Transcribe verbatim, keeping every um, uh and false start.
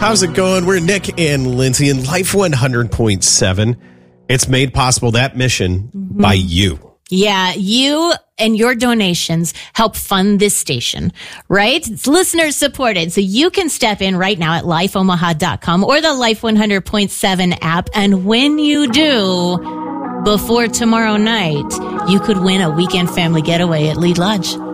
How's it going? We're Nick and Lindsay in Life one hundred point seven. It's made possible, that mission, mm-hmm. by you. Yeah, you and your donations help fund this station, right? It's listener supported. So you can step in right now at life omaha dot com or the Life one hundred point seven app. And when you do, before tomorrow night, you could win a weekend family getaway at Lead Lodge.